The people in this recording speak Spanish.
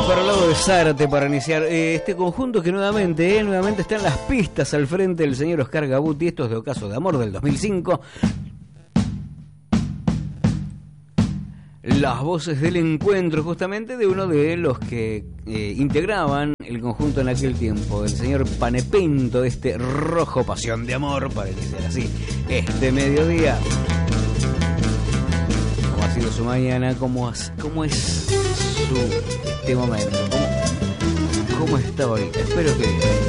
para el lado de Zárate para iniciar este conjunto que nuevamente está en las pistas al frente del señor Oscar Gabuti. Esto es de Ocaso de Amor del 2005. Las voces del encuentro justamente de uno de los que integraban el conjunto en aquel tiempo, el señor Panepento, de este Rojo Pasión de Amor, para iniciar así este mediodía. ¿Cómo ha sido su mañana? ¿Cómo es su este momento? ¿Cómo está ahorita? Espero que